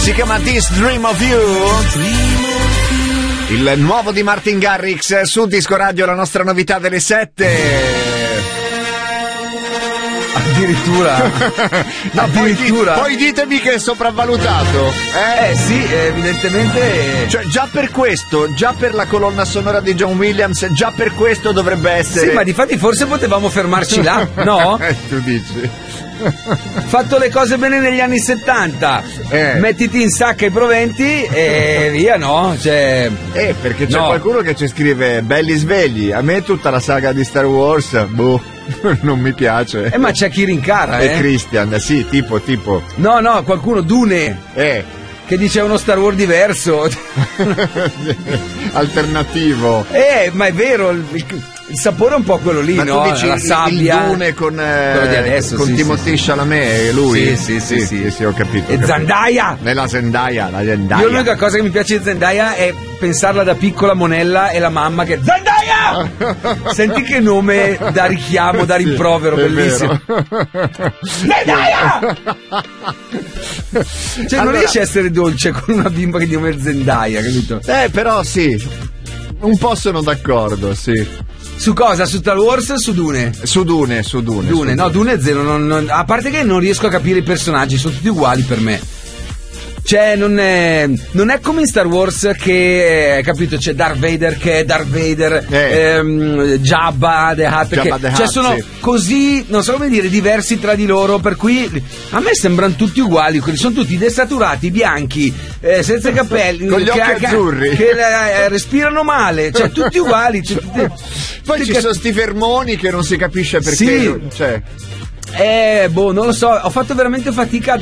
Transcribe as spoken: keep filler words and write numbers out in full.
Si chiama This Dream of You. Il nuovo di Martin Garrix su Disco Radio, la nostra novità delle sette. Addirittura. No, Addirittura. Poi, poi ditemi che è sopravvalutato. Eh, eh sì, evidentemente. Cioè, già per questo, già per la colonna sonora di John Williams, già per questo dovrebbe essere. Sì, ma difatti forse potevamo fermarci là, no? Eh, tu dici. Fatto le cose bene negli anni settanta, eh. mettiti in sacca i proventi e via, no? Cioè, eh, perché c'è no. qualcuno che ci scrive belli svegli, a me tutta la saga di Star Wars, boh, non mi piace. Eh, ma c'è chi rincara, e eh? Christian, sì, tipo, tipo. No, no, qualcuno, Dune. Eh. Che dice uno Star Wars diverso. Alternativo. Eh, ma è vero, il, il sapore è un po' quello lì, ma no? Tu dici la sabbia. Il Dune con, eh, quello di adesso, con sì, Timothée sì, Chalamet, lui? Sì, sì, sì, sì, sì. sì ho capito. E ho capito. Zendaya! Nella Zendaya, la Zendaya. Io l'unica cosa che mi piace di Zendaya è pensarla da piccola Monella e la mamma che Zendaya! Senti che nome da richiamo, da rimprovero, sì, bellissimo. Zendaya! Cioè, allora, non riesce a essere dolce con una bimba che di nome è Zendaya, capito? Eh, però sì, un po' sono d'accordo, sì. Su cosa? Su Star Wars o su Dune? Su Dune, su Dune. Dune, su no, Dune è zero. Non, non, a parte che non riesco a capire i personaggi, sono tutti uguali per me. Cioè, non è, non è come in Star Wars che, eh, capito, c'è Darth Vader che è Darth Vader, eh. ehm, Jabba the Hutt, Jabba che, the cioè Hutt, sono sì. così, non so come dire, diversi tra di loro, per cui a me sembrano tutti uguali, quelli sono tutti desaturati, bianchi, eh, senza capelli, con gli che, occhi che, azzurri, che eh, respirano male, cioè tutti uguali. Tutti, Poi tutti ci che... sono sti fermoni che non si capisce perché. Sì. Cioè. Eh, boh, non lo so, ho fatto veramente fatica a